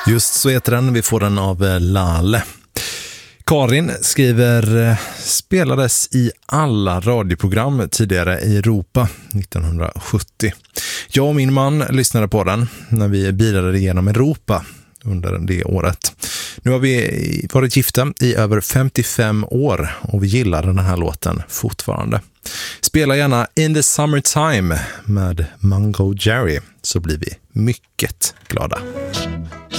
Just så heter den, vi får den av Lale. Karin skriver, spelades i alla radioprogram tidigare i Europa 1970. Jag och min man lyssnade på den när vi bilade genom Europa under det året. Nu har vi varit gifta i över 55 år och vi gillar den här låten fortfarande. Spela gärna In the Summertime med Mungo Jerry så blir vi mycket glada.